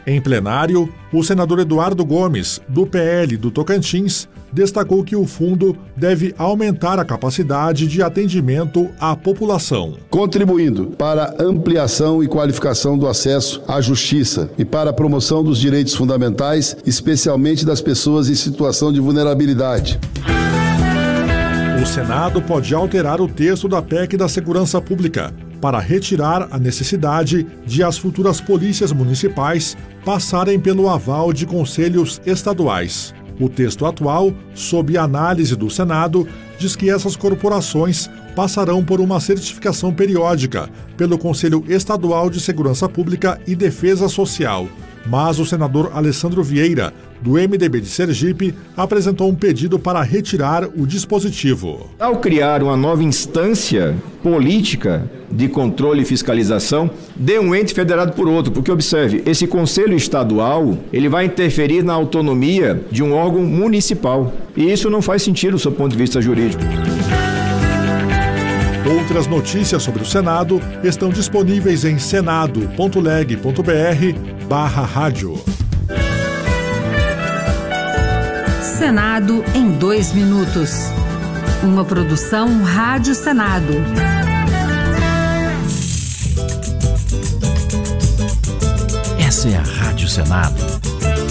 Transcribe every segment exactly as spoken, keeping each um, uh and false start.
Em plenário, o senador Eduardo Gomes, do P L do Tocantins, destacou que o fundo deve aumentar a capacidade de atendimento à população, contribuindo para a ampliação e qualificação do acesso à justiça e para a promoção dos direitos fundamentais, especialmente das pessoas em situação de vulnerabilidade. O Senado pode alterar o texto da P E C da Segurança Pública para retirar a necessidade de as futuras polícias municipais passarem pelo aval de conselhos estaduais. O texto atual, sob análise do Senado, diz que essas corporações passarão por uma certificação periódica pelo Conselho Estadual de Segurança Pública e Defesa Social. Mas o senador Alessandro Vieira, do M D B de Sergipe, apresentou um pedido para retirar o dispositivo. Ao criar uma nova instância política de controle e fiscalização, de um ente federado por outro, porque observe, esse conselho estadual, ele vai interferir na autonomia de um órgão municipal, e isso não faz sentido do seu ponto de vista jurídico. Outras notícias sobre o Senado estão disponíveis em senado ponto leg ponto br barra rádio. Senado em dois minutos. Uma produção Rádio Senado. Essa é a Rádio Senado.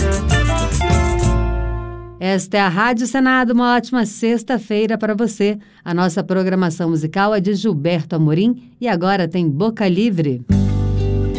Esta é a Rádio Senado, uma ótima sexta-feira para você. A nossa programação musical é de Gilberto Amorim e agora tem Boca Livre.